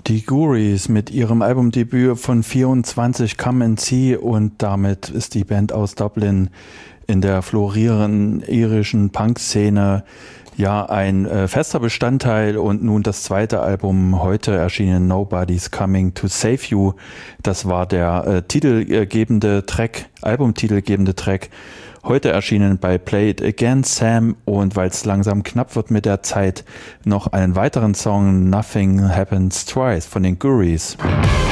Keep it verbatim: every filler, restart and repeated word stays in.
Die Gouries mit ihrem Albumdebüt von vierundzwanzig Come and See, und damit ist die Band aus Dublin in der florierenden irischen Punk-Szene ja ein äh, fester Bestandteil. Und nun das zweite Album, heute erschienen, Nobody's Coming to Save You. Das war der äh, titelgebende Track, Albumtitelgebende Track. Heute erschienen bei Play It Again, Sam, und weil es langsam knapp wird mit der Zeit, noch einen weiteren Song, Nothing Happens Twice von den Gouries.